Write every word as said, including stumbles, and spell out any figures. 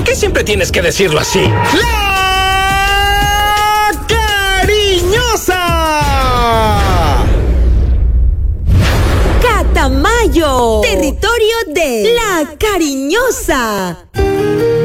qué siempre tienes que decirlo así? ¡La Cariñosa! Catamayo, territorio de La Cariñosa.